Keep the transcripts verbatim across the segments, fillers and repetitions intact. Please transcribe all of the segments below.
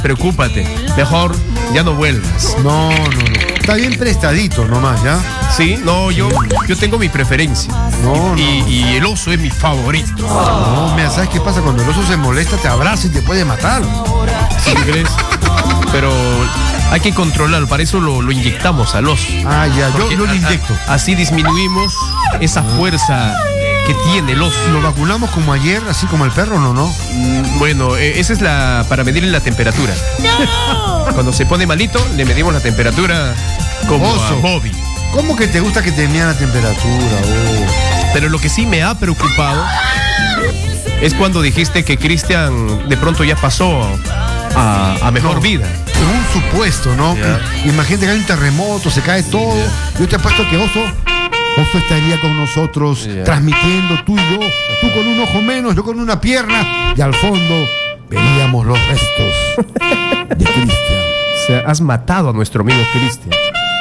preocúpate, mejor ya no vuelvas. No, no, no. Está bien prestadito nomás, ¿ya? Sí, no, yo, yo tengo mi preferencia. No, no. Y, y el oso es mi favorito. No, mira, ¿sabes qué pasa? Cuando el oso se molesta, te abraza y te puede matar. ¿Sí crees? Pero hay que controlarlo, para eso lo, lo inyectamos al oso. Ah, ya, yo, Porque yo lo a- inyecto. a- así disminuimos esa fuerza que tiene el oso. ¿Lo vacunamos como ayer, así como el perro, no, no? Mm, Bueno, eh, esa es la para medirle la temperatura. Cuando se pone malito, le medimos la temperatura como a Oso. Bobby. ¿Cómo que te gusta que te mida la temperatura? Oh. Pero lo que sí me ha preocupado es cuando dijiste que Cristian de pronto ya pasó a, a mejor No. vida. Es un supuesto, ¿no? Ya. Imagínate que hay un terremoto, se cae todo. Yo te apuesto que Oso, Oso estaría con nosotros Ya. transmitiendo, tú y yo, tú con un ojo menos, yo con una pierna, y al fondo veíamos los restos de Cristian. O sea, has matado a nuestro amigo Cristian.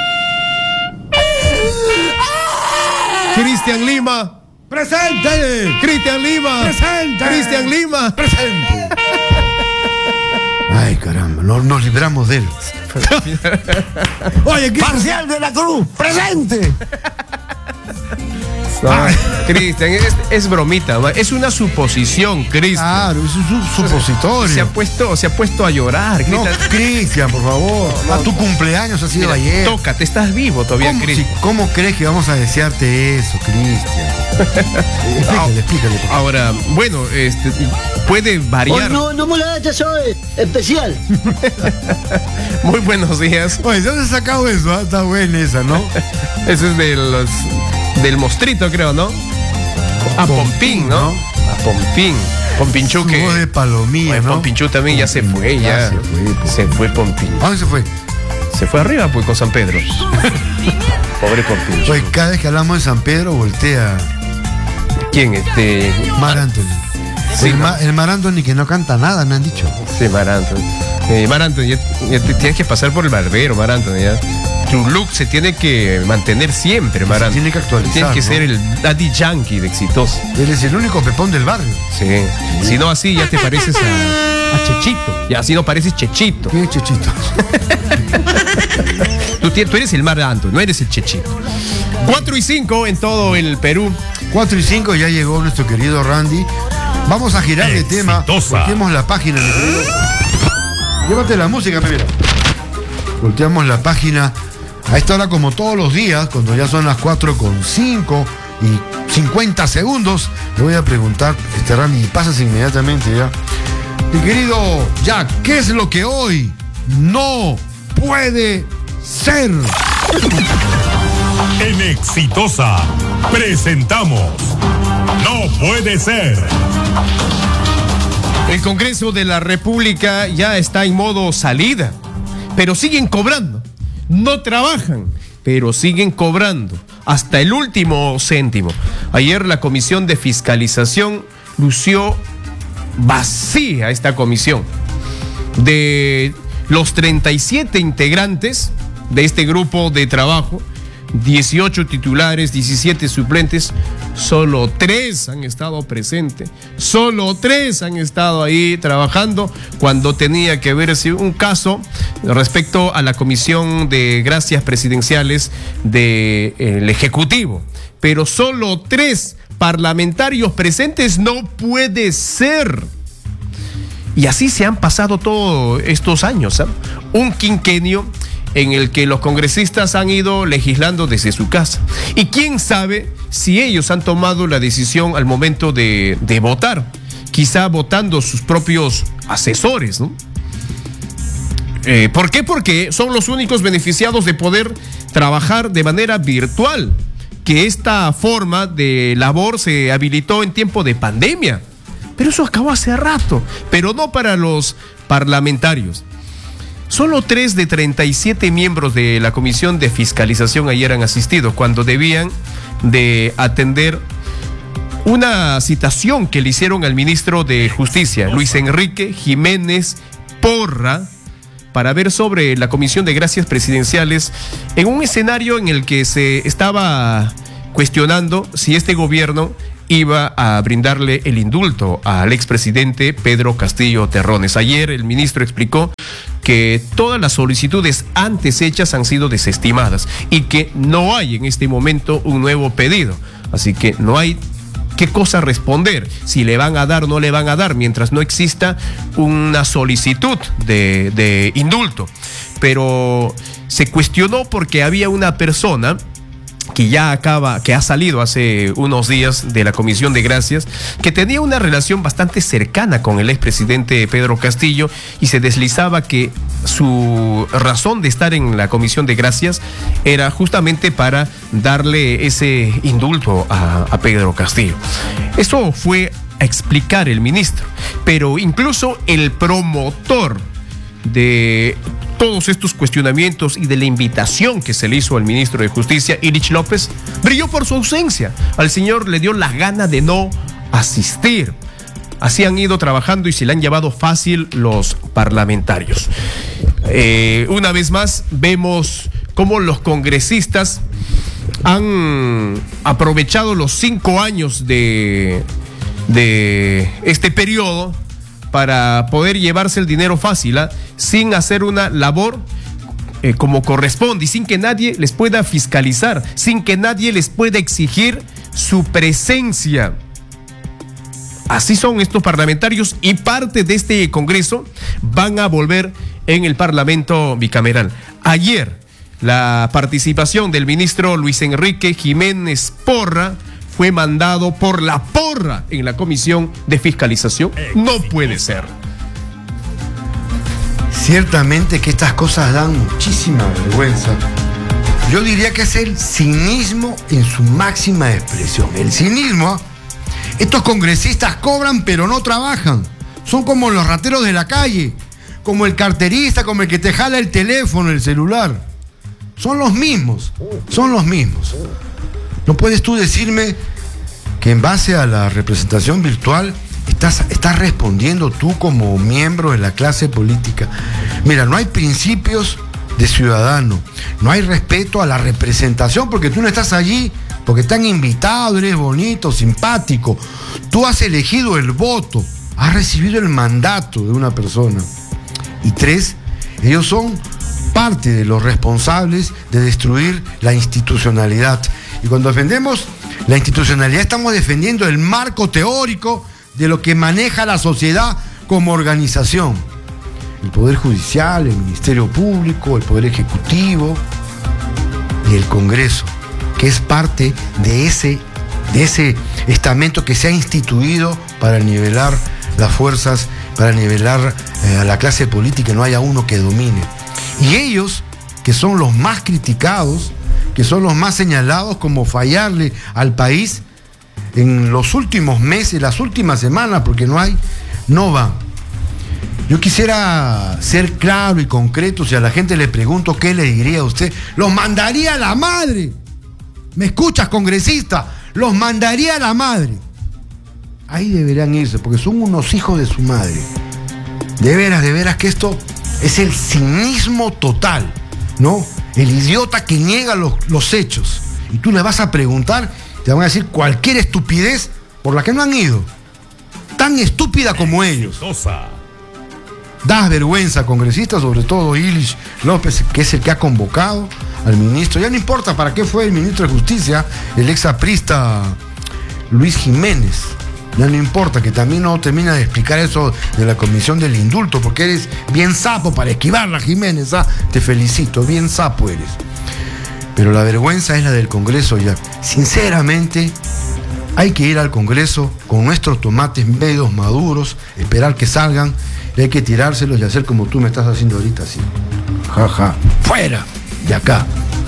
Cristian Lima. ¡Presente! Cristian Lima. ¡Presente! Cristian Lima. ¡Presente! Ay, caramba, no, nos libramos de él. Oye, ¿qué? Marcial de la Cruz, presente. No, Cristian, es, es bromita, ¿va? Es una suposición, Cristian. Claro, es un su- supositorio. Se ha puesto, se ha puesto a llorar, No, Cristian. Cristian, por favor. No, no. A tu cumpleaños ha sido Mira, ayer. tócate, estás vivo todavía, ¿Cómo, Cristian. si- ¿Cómo crees que vamos a desearte eso, Cristian? Explícale, explícale. por favor. Ahora, bueno, este puede Hoy variar. no, no molestes hoy, especial. Muy buenos días. Oye, ¿de dónde has sacado eso? ah? Está buena esa, ¿no? Ese es de los, del mostrito, creo, ¿no? A Pompín, ¿no? A Pompín. Pompinchú Su que. voz de palomilla, Oye, ¿no? Pompinchú también ya se fue, Ya ya. se fue, pues. Se fue Pompín. ¿A dónde se fue? Se fue arriba, pues, con San Pedro. Pobre Pompinchú. Oye, cada vez que hablamos de San Pedro, voltea ¿Quién? Este. Mar Anthony. Sí, el, ¿no? Ma- el Mar Anthony que no canta nada, me han dicho. Sí, Mar Anthony. Eh, Mar Anthony, ya, ya te tienes que pasar por el barbero, Mar Anthony. Ya. Tu look se tiene que mantener siempre, Mar Se Anthony. tiene que actualizar, Tienes que ¿no? ser el daddy yankee de exitoso. Él es el único pepón del barrio. Sí. Si no, así ya te pareces a, a Chechito. Ya así no pareces Chechito. Qué chechito. Tú, ti- tú eres el Mar Anthony, no eres el Chechito. cuatro y cinco en todo el Perú. cuatro y cinco ya llegó nuestro querido Randy. Vamos a girar de tema. Exitosa. Volteemos la página, mi querido. Llévate la música, mira. Volteamos la página. A esta hora, como todos los días, cuando ya son las cuatro con cinco y cincuenta segundos, le voy a preguntar, este Randy, pasas inmediatamente ya. Mi querido Jack, ¿qué es lo que hoy no puede ser? En Exitosa presentamos No Puede Ser. El Congreso de la República ya está en modo salida, pero siguen cobrando. No trabajan, pero siguen cobrando hasta el último céntimo. Ayer la Comisión de Fiscalización lució vacía esta comisión. De los treinta y siete integrantes de este grupo de trabajo, dieciocho titulares, diecisiete suplentes, solo tres han estado presentes, solo tres han estado ahí trabajando cuando tenía que verse un caso respecto a la Comisión de Gracias Presidenciales del Ejecutivo. Pero solo tres parlamentarios presentes no puede ser. Y así se han pasado todos estos años, ¿eh? Un quinquenio en el que los congresistas han ido legislando desde su casa. Y quién sabe si ellos han tomado la decisión al momento de, de votar, quizá votando sus propios asesores, ¿no? Eh, ¿Por qué? Porque son los únicos beneficiados de poder trabajar de manera virtual, que esta forma de labor se habilitó en tiempo de pandemia. Pero eso acabó hace rato, pero no para los parlamentarios. Solo tres de treinta y siete miembros de la Comisión de Fiscalización ayer han asistido cuando debían de atender una citación que le hicieron al ministro de Justicia, Luis Enrique Jiménez Porra, para ver sobre la Comisión de Gracias Presidenciales en un escenario en el que se estaba cuestionando si este gobierno iba a brindarle el indulto al expresidente Pedro Castillo Terrones. Ayer el ministro explicó que todas las solicitudes antes hechas han sido desestimadas y que no hay en este momento un nuevo pedido. Así que no hay qué cosa responder, si le van a dar o no le van a dar, mientras no exista una solicitud de, de indulto. Pero se cuestionó porque había una persona que ya acaba, que ha salido hace unos días de la Comisión de Gracias, que tenía una relación bastante cercana con el expresidente Pedro Castillo, y se deslizaba que su razón de estar en la Comisión de Gracias era justamente para darle ese indulto a, a Pedro Castillo. Eso fue a explicar el ministro, pero incluso el promotor de todos estos cuestionamientos y de la invitación que se le hizo al ministro de Justicia, Ilich López, brilló por su ausencia. Al señor le dio la gana de no asistir. Así han ido trabajando y se le han llevado fácil los parlamentarios. Eh, una vez más vemos cómo los congresistas han aprovechado los cinco años de, de este periodo para poder llevarse el dinero fácil, ¿eh? sin hacer una labor eh, como corresponde y sin que nadie les pueda fiscalizar, sin que nadie les pueda exigir su presencia. Así son estos parlamentarios, y parte de este Congreso van a volver en el Parlamento bicameral. Ayer, la participación del ministro Luis Enrique Jiménez Porra fue mandado por la porra en la Comisión de Fiscalización. No puede ser. Ciertamente que estas cosas dan muchísima vergüenza. Yo diría que es el cinismo en su máxima expresión. El cinismo, estos congresistas cobran pero no trabajan. Son como los rateros de la calle, como el carterista, como el que te jala el teléfono, el celular. Son los mismos, son los mismos. No puedes tú decirme que en base a la representación virtual estás, estás respondiendo tú como miembro de la clase política. Mira, no hay principios de ciudadano, no hay respeto a la representación, porque tú no estás allí porque te han invitado, eres bonito, simpático. Tú has elegido el voto, has recibido el mandato de una persona. Y tres, ellos son parte de los responsables de destruir la institucionalidad. Y cuando defendemos la institucionalidad, estamos defendiendo el marco teórico de lo que maneja la sociedad como organización. El Poder Judicial, el Ministerio Público, el Poder Ejecutivo y el Congreso, que es parte de ese, de ese estamento que se ha instituido para nivelar las fuerzas, para nivelar eh, a la clase política, no haya uno que domine. Y ellos, que son los más criticados, que son los más señalados como fallarle al país en los últimos meses, las últimas semanas, porque no hay, no van. Yo quisiera ser claro y concreto. Si a la gente le pregunto qué le diría a usted, los mandaría a la madre. ¿Me escuchas, congresista? Los mandaría a la madre. Ahí deberían irse, porque son unos hijos de su madre. De veras, de veras que esto es el cinismo total, ¿no? El idiota que niega los, los hechos. Y tú le vas a preguntar, te van a decir cualquier estupidez por la que no han ido. Tan estúpida como ellos. Das vergüenza, congresista, sobre todo Ilich López, que es el que ha convocado al ministro. Ya no importa para qué fue el ministro de Justicia, el exaprista Luis Jiménez. Ya no importa, que también no termina de explicar eso de la comisión del indulto, porque eres bien sapo para esquivarla, Jiménez. ¿Ah? Te felicito, bien sapo eres. Pero la vergüenza es la del Congreso ya. Sinceramente, hay que ir al Congreso con nuestros tomates medios maduros, esperar que salgan, y hay que tirárselos y hacer como tú me estás haciendo ahorita, así. Ja, ja. ¡Fuera! De acá.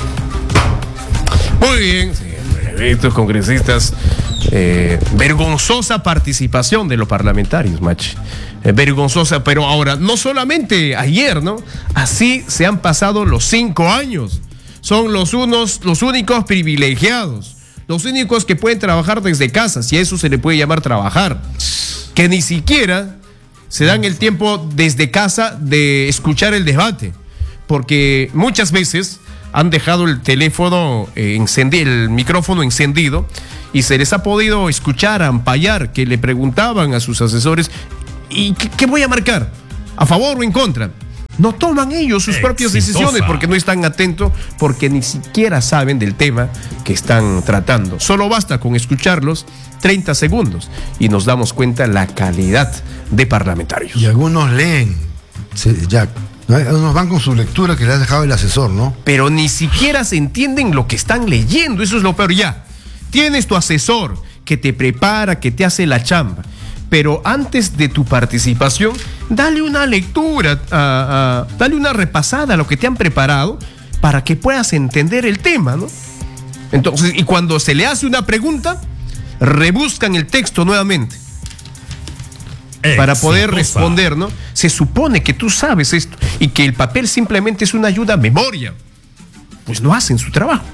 Muy bien, sí, estos congresistas. Eh, vergonzosa participación de los parlamentarios, macho. Eh, vergonzosa, pero ahora, no solamente ayer, ¿no? Así se han pasado los cinco años. Son los unos, los únicos privilegiados, los únicos que pueden trabajar desde casa, si a eso se le puede llamar trabajar, que ni siquiera se dan el tiempo desde casa de escuchar el debate, porque muchas veces han dejado el teléfono eh, encendido, el micrófono encendido, y se les ha podido escuchar, ampallar, que le preguntaban a sus asesores, ¿y qué, qué voy a marcar? ¿A favor o en contra? No toman ellos sus propias Exitosa. decisiones porque no están atentos, porque ni siquiera saben del tema que están tratando. Solo basta con escucharlos treinta segundos y nos damos cuenta la calidad de parlamentarios. Y algunos leen, Jack. Algunos van con su lectura que le ha dejado el asesor, ¿no? Pero ni siquiera se entienden lo que están leyendo, eso es lo peor. Ya, tienes tu asesor que te prepara, que te hace la chamba, pero antes de tu participación, dale una lectura, a, a, dale una repasada a lo que te han preparado para que puedas entender el tema, ¿no? Entonces, y cuando se le hace una pregunta, rebuscan el texto nuevamente para poder Exitosa. responder, ¿no? Se supone que tú sabes esto y que el papel simplemente es una ayuda a memoria. Pues no hacen su trabajo.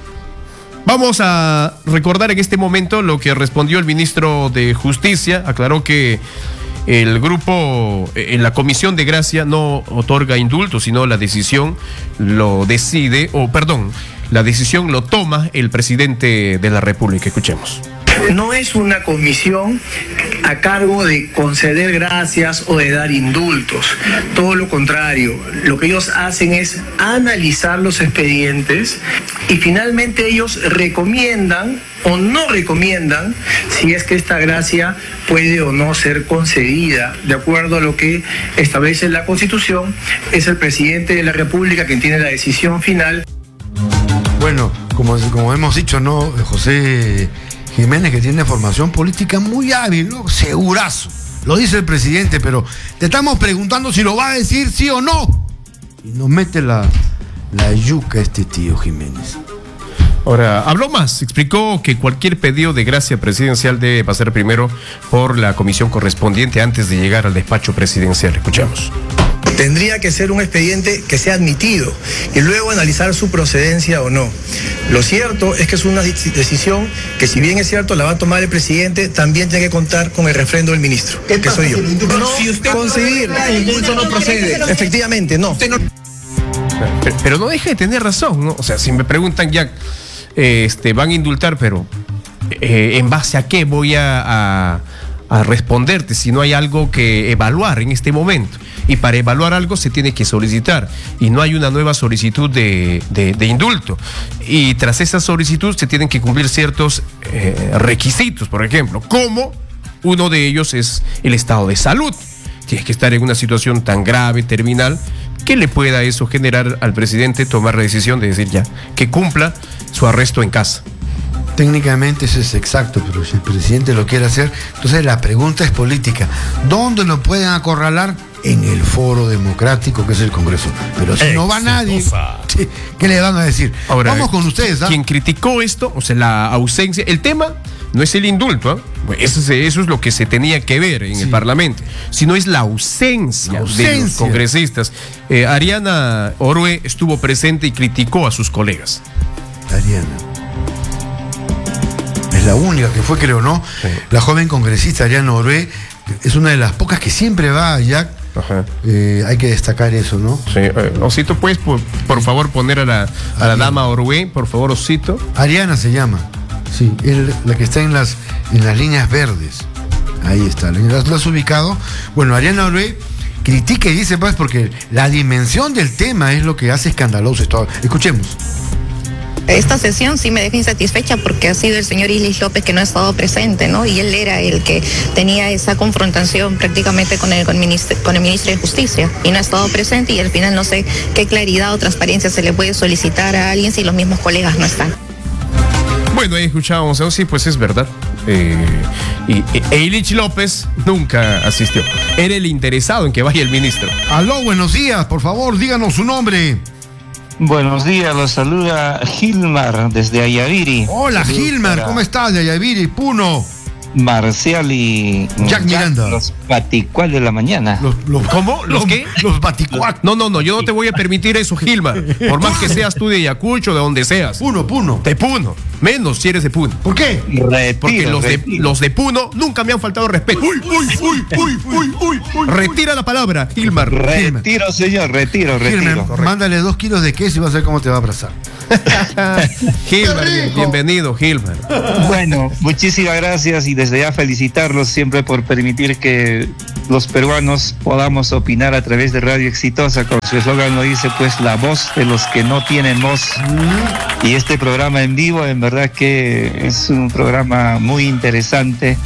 Vamos a recordar en este momento lo que respondió el ministro de Justicia. Aclaró que el grupo, en la Comisión de Gracia, no otorga indulto, sino la decisión lo decide, o perdón, la decisión lo toma el presidente de la República. Escuchemos. No es una comisión a cargo de conceder gracias o de dar indultos. Todo lo contrario, lo que ellos hacen es analizar los expedientes y finalmente ellos recomiendan o no recomiendan si es que esta gracia puede o no ser concedida. De acuerdo a lo que establece la Constitución, es el presidente de la República quien tiene la decisión final. Bueno, como, como hemos dicho, ¿no? José Jiménez, que tiene formación política muy hábil, ¿no? Segurazo. Lo dice el presidente, pero te estamos preguntando si lo va a decir sí o no. Y nos mete la, la yuca este tío Jiménez. Ahora, habló más, explicó que cualquier pedido de gracia presidencial debe pasar primero por la comisión correspondiente antes de llegar al despacho presidencial. Escuchamos. Tendría que ser un expediente que sea admitido y luego analizar su procedencia o no. Lo cierto es que es una decisión que, si bien es cierto la va a tomar el presidente, también tiene que contar con el refrendo del ministro, que soy yo. No, si usted concebir, el indulto no procede. Efectivamente, no. Pero, pero no deja de tener razón, ¿no? O sea, si me preguntan ya, eh, este, van a indultar, pero eh, ¿en base a qué voy a, a, a responderte si no hay algo que evaluar en este momento? Y para evaluar algo se tiene que solicitar y no hay una nueva solicitud de, de, de indulto, y tras esa solicitud se tienen que cumplir ciertos eh, requisitos, por ejemplo, como uno de ellos es el estado de salud. Tienes que estar en una situación tan grave, terminal, que le pueda eso generar al presidente tomar la decisión de decir ya, que cumpla su arresto en casa. Técnicamente eso es exacto, pero si el presidente lo quiere hacer, entonces la pregunta es política. ¿Dónde lo pueden acorralar? En el foro democrático que es el Congreso. Pero si no va nadie, ¿qué le van a decir? Ahora, vamos con ustedes, ¿ah? Quien criticó esto, o sea, la ausencia, el tema no es el indulto, ¿eh? eso, es, eso es lo que se tenía que ver en sí. el Parlamento, sino es la ausencia, la ausencia. de los congresistas. Eh, Ariana Orue estuvo presente y criticó a sus colegas. Ariana. Es la única que fue, creo, ¿no? Sí. La joven congresista Ariana Orue es una de las pocas que siempre va allá. Ajá. Eh, hay que destacar eso, ¿no? Sí, eh, Osito, ¿puedes por, por favor poner a la, a la dama Orue, por favor, Osito? Ariana se llama, sí, es la que está en las, en las líneas verdes. Ahí está, ¿las lo has ubicado? Bueno, Ariana Orue critica y dice, pues, porque la dimensión del tema es lo que hace escandaloso esto. Escuchemos. Esta sesión sí me deja insatisfecha porque ha sido el señor Islis López que no ha estado presente, ¿no? Y él era el que tenía esa confrontación prácticamente con el, con el, ministro, con el ministro de Justicia y no ha estado presente, y al final no sé qué claridad o transparencia se le puede solicitar a alguien si los mismos colegas no están. Bueno, ahí escuchábamos, ¿no? Sí, pues es verdad. Eh, y Islis López nunca asistió. Era el interesado en que vaya el ministro. Aló, buenos días, por favor, díganos su nombre. Buenos días, los saluda Gilmar desde Ayaviri. Hola Gilmar, ¿cómo estás de Ayaviri, Puno? Marcial y Jack Miranda. Los paticual de la mañana. Los, los, ¿Cómo? ¿Los, los qué? Los baticuac. No, no, no, yo no te voy a permitir eso, Gilmar. Por más que seas tú de Ayacucho, de donde seas. Puno, Puno. De Puno. Menos si eres de Puno. ¿Por qué? Retiro, Porque los de, retiro. los de Puno nunca me han faltado respeto. Uy, uy, uy, uy, uy, uy, uy. Retira la palabra, Gilmar. Retiro, señor, retiro, retiro. Gilmar, mándale dos kilos de queso y vas a ver cómo te va a abrazar. Gilmar, bien- bienvenido, Gilmar. Bueno, muchísimas gracias y desde ya felicitarlos siempre por permitir que los peruanos podamos opinar a través de Radio Exitosa. Con su eslogan lo dice, pues, la voz de los que no tienen voz. Y este programa en vivo, en verdad que es un programa muy interesante.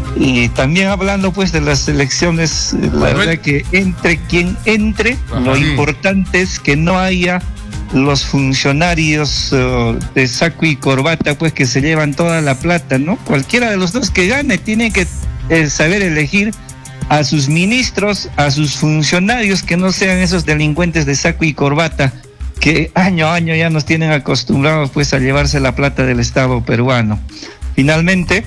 Y también hablando pues de las elecciones, la Manuel. verdad que entre quien entre, Ajá, lo sí. importante es que no haya los funcionarios uh, de saco y corbata pues que se llevan toda la plata, ¿no? Cualquiera de los dos que gane tiene que eh, saber elegir a sus ministros, a sus funcionarios, que no sean esos delincuentes de saco y corbata que año a año ya nos tienen acostumbrados pues a llevarse la plata del Estado peruano. Finalmente,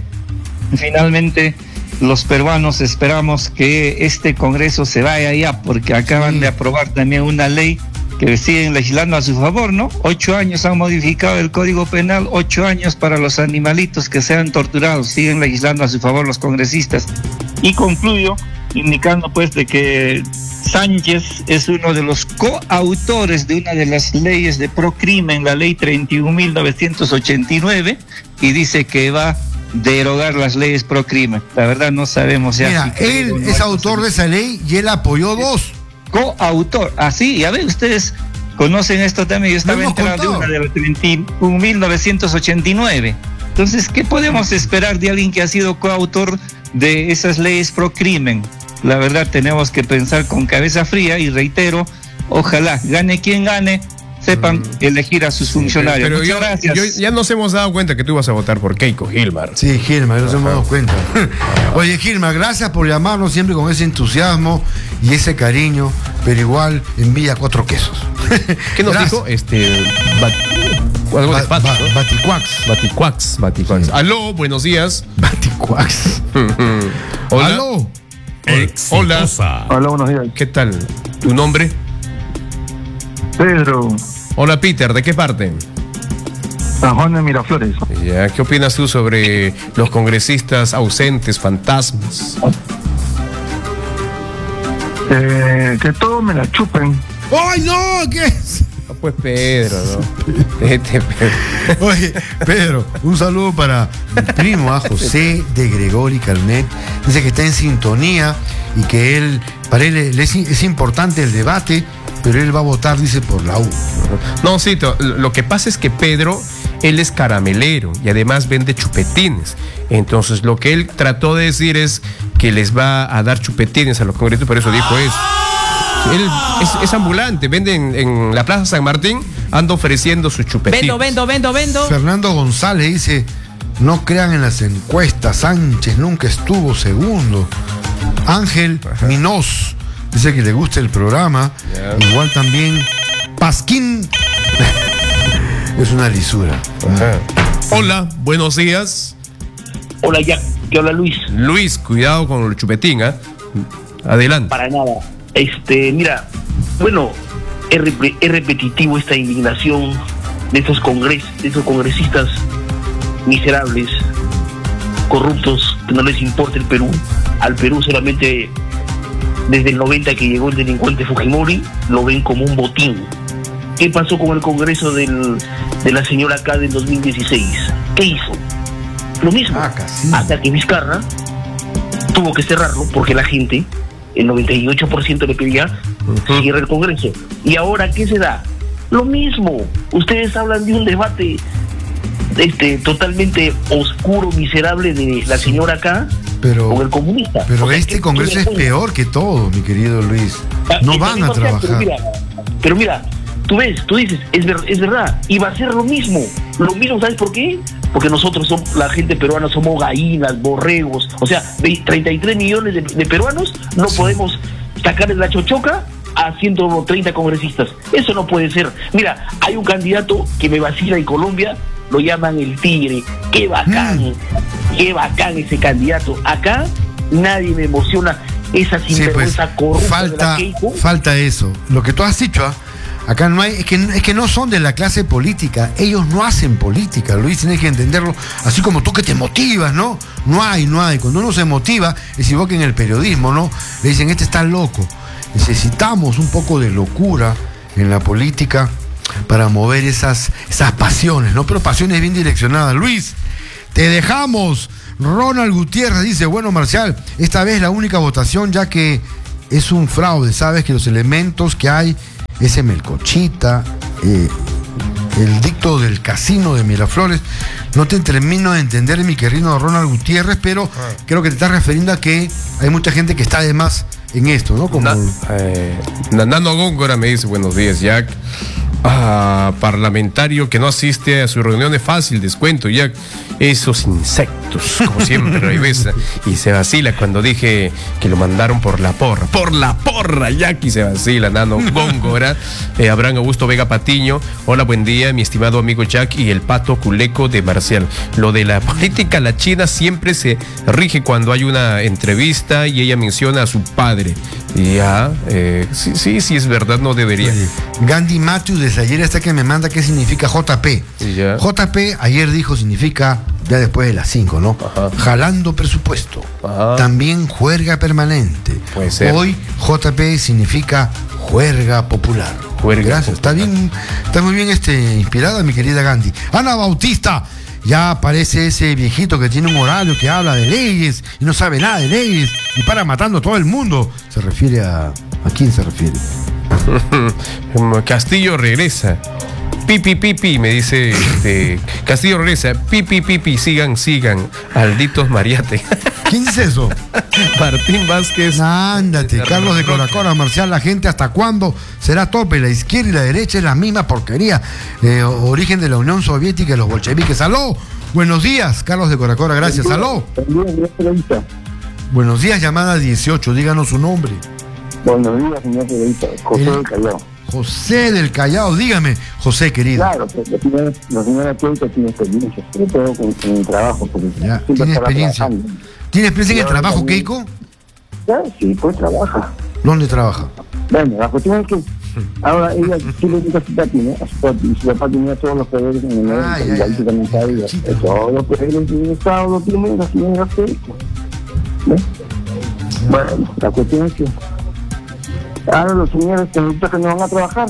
finalmente los peruanos esperamos que este Congreso se vaya ya, porque acaban Sí. de aprobar también una ley que siguen legislando a su favor, ¿no? Ocho años han modificado el Código Penal, ocho años para los animalitos que sean torturados, siguen legislando a su favor los congresistas. Y concluyo indicando pues de que Sánchez es uno de los coautores de una de las leyes de procrimen, la ley treinta y un mil novecientos ochenta y nueve, y dice que va a derogar las leyes procrimen. La verdad no sabemos ya. Mira, si él creo o no es esto autor se- de esa ley y él apoyó dos. coautor, así, y a ver, ustedes conocen esto también, yo estaba hemos enterado de contado. una de la treinta y un mil novecientos ochenta y nueve. Entonces, ¿qué podemos esperar de alguien que ha sido coautor de esas leyes pro crimen? La verdad, tenemos que pensar con cabeza fría y reitero, ojalá gane quien gane, sepan elegir a sus funcionarios. Pero Muchas yo, gracias. yo- ya nos hemos dado cuenta que tú ibas a votar por Keiko, Gilmar. Sí, Gilmar, nos hemos dado cuenta. Oye, Gilmar, gracias por llamarnos siempre con ese entusiasmo y ese cariño, pero igual envía cuatro quesos. ¿Qué nos Gracias. dijo? Este. Bat- algo de Ba- pato, ba- ¿no? Baticuax. Baticuax, Baticuax. Sí. Aló, buenos días. Baticuax. Hola. Aló. Exitosa. Hola, buenos días. ¿Qué tal? ¿Tu nombre? Pedro, Hola, Peter. ¿De qué parte? San Juan de Miraflores. Ya, ¿qué opinas tú sobre los congresistas ausentes, fantasmas? Eh, que todos me la chupen. ¡Ay, no! ¿Qué es? No, pues Pedro, ¿no? Este, Pedro. Oye, Pedro, un saludo para mi primo, a José de Gregori Carnet. Dice que está en sintonía y que él, para él es, es importante el debate, pero él va a votar, dice, por la U. No, sí, to- lo que pasa es que Pedro, él es caramelero y además vende chupetines. Entonces, lo que él trató de decir es que les va a dar chupetines a los congresistas, por eso dijo eso. Él es, es ambulante, vende en, en la Plaza San Martín, anda ofreciendo sus chupetines. Vendo, vendo, vendo, vendo. Fernando González dice, no crean en las encuestas, Sánchez nunca estuvo segundo. Ángel Minos dice que le gusta el programa. Ya. Igual también Pasquín. Es una lisura. Ajá. Hola, buenos días. Hola, ya, que habla Luis. Luis, cuidado con el chupetín, ¿ah? Adelante. Para nada. Este, mira, bueno, es, rep- es repetitivo esta indignación de estos congres, de estos congresistas miserables, corruptos, que no les importa el Perú. Al Perú solamente desde el noventa que llegó el delincuente Fujimori, lo ven como un botín. ¿Qué pasó con el Congreso del, de la señora K del dos mil dieciséis? ¿Qué hizo? Lo mismo. Ah, casi. Hasta que Vizcarra tuvo que cerrarlo porque la gente, el noventa y ocho por ciento le pedía Ujú. cierre el Congreso. ¿Y ahora qué se da? Lo mismo. Ustedes hablan de un debate este totalmente oscuro, miserable de la señora K Pero, con el comunista. pero O sea, este ¿qué- Congreso qué es me cuenta? peor que todo, mi querido Luis. Ah, No y van a también, o sea, Pero trabajar. mira, pero mira, tú ves, tú dices, es, ver- es verdad, y va a ser lo mismo. Lo mismo, ¿sabes por qué? Porque nosotros somos, la gente peruana somos gallinas, borregos. O sea, de treinta y tres millones de, de peruanos no podemos sacarles la chochoca a ciento treinta congresistas. Eso no puede ser. Mira, hay un candidato que me vacila en Colombia, lo llaman el Tigre. Qué bacán, qué bacán ese candidato. Acá nadie me emociona esa Sí, pues, sinvergüenza corrupta de falta, la Keiko. falta eso. Lo que tú has dicho, ¿ah? Acá no hay, es que, es que no son de la clase política, ellos no hacen política, Luis, tienes que entenderlo, así como tú que te motivas, ¿no? No hay, no hay, cuando uno se motiva, es igual que en el periodismo, ¿no? Le dicen, este está loco, necesitamos un poco de locura en la política, para mover esas, esas pasiones, ¿no? Pero pasiones bien direccionadas. Luis, te dejamos. Ronald Gutiérrez dice, bueno, Marcial, esta vez la única votación, ya que es un fraude, sabes que los elementos que hay, ese melcochita, eh, el dicto del casino de Miraflores, no te termino de entender, mi querido Ronald Gutiérrez, pero ah. creo que te estás refiriendo a que hay mucha gente que está de más en esto, ¿no? Como... Na, eh, Nano Góngora me dice, buenos días, Jack. Ah, parlamentario que no asiste a sus reuniones, fácil descuento, Jack. Esos insectos, como siempre, ahí ves, y se vacila cuando dije que lo mandaron por la porra. Por la porra, Jack, y se vacila, Nano Góngora. eh, Abraham Augusto Vega Patiño, hola, buen día, mi estimado amigo Jack y el pato culeco de Marcial. Lo de la política, la China siempre se rige cuando hay una entrevista y ella menciona a su padre. Y ya, eh, sí, sí, sí, es verdad, no debería. Oye, Gandhi Matthews desde ayer hasta que me manda qué significa J P. Ya. J P ayer dijo significa ya después de las cinco, ¿no? Ajá. Jalando presupuesto. Ajá. También juerga permanente. Puede ser. Hoy J P significa juerga popular. Juerga Gracias. popular. Está bien, está muy bien este, inspirada mi querida Gandhi. Ana Bautista. Ya aparece ese viejito que tiene un horario que habla de leyes y no sabe nada de leyes y para matando a todo el mundo. Se refiere a... ¿A quién se refiere? Castillo regresa. Pipi, pipi, me dice este, Castillo regresa. Pipi, pipi, sigan, sigan. Alditos Mariate. ¿Quién dice eso? Martín Vázquez. Ándate, Carlos de Coracora, Marcial, la gente hasta cuándo será tope, la izquierda y la derecha es la misma porquería. Eh, origen de la Unión Soviética y los bolcheviques. ¡Aló! Buenos días, Carlos de Coracora, gracias. ¡Aló! Buenos días, llamada dieciocho, díganos su nombre. Buenos días, señor Federico. José del Callao. José del Callao, dígame, José querido. Claro, pues, la señora, la señora Keiko tiene experiencia, sobre todo con, con el trabajo. Porque ya, ¿tiene experiencia? ¿Tiene experiencia en el trabajo, también, Keiko? Ya, sí, pues trabaja. ¿Dónde trabaja? Bueno, la cuestión es que ahora ella tiene a su papi, ¿no? A su papi, y su papá tenía todos los poderes en el ah, y ahí también sabía. Todos los poderes en el Estado lo tiene la señora Keiko. ¿Ves? Bueno, la cuestión es que ahora los señores que resulta que no van a trabajar.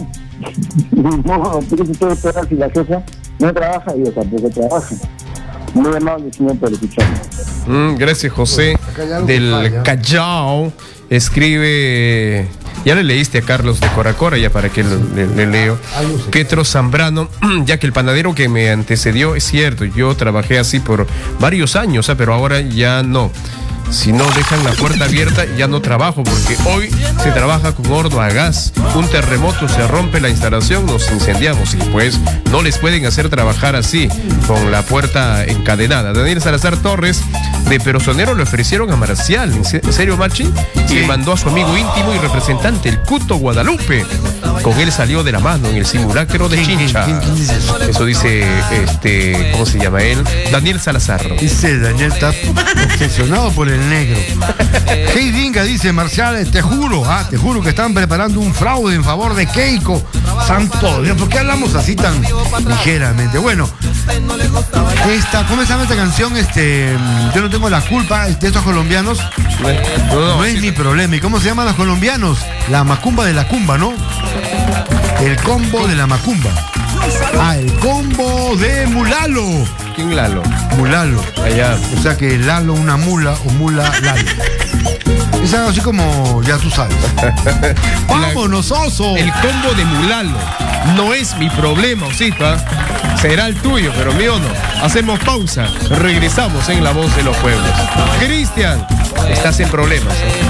No, porque se puede esperar si la jefa no trabaja y ella tampoco trabaja. Muy amable, señor, por escucharme. Mm, gracias, José del Callao. Escribe, ya le leíste a Carlos de Coracora, ya para que le, le, le leo. Pietro Zambrano, ya que el panadero que me antecedió, es cierto, yo trabajé así por varios años, ¿eh? Pero ahora ya no. Si no dejan la puerta abierta, ya no trabajo, porque hoy se trabaja con horno a gas. Un terremoto, se rompe la instalación, nos incendiamos y pues no les pueden hacer trabajar así, con la puerta encadenada. Daniel Salazar Torres, de Perosonero, le ofrecieron a Marcial, ¿en serio, Marchi? Y le mandó a su amigo íntimo y representante, el Cuto Guadalupe. Con él salió de la mano en el simulacro de Chincha. ¿Quién, quién, quién dice eso? Eso dice, este, ¿cómo se llama él? Daniel Salazar. Dice Daniel, está obsesionado por el negro. Hey Dinga dice, Marcial, te juro, ah, te juro que están preparando un fraude en favor de Keiko. Santo Dios, ¿por qué hablamos así tan ligeramente? Bueno, esta, ¿cómo se llama esta canción? Este, yo no tengo la culpa de estos colombianos. No, no, no es sí. mi problema. ¿Y cómo se llaman los colombianos? La macumba de la cumba, ¿no? El combo de la macumba. Ah, el combo de Mulalo. ¿Quién Lalo? Mulalo. Allá. O sea que Lalo una mula o mula Lalo. Es algo así como, ya tú sabes. ¡Vámonos, oso! El combo de Mulalo. No es mi problema, Osipa. Será el tuyo, pero mío no. Hacemos pausa. Regresamos en La Voz de los Pueblos. Cristian, estás en problemas.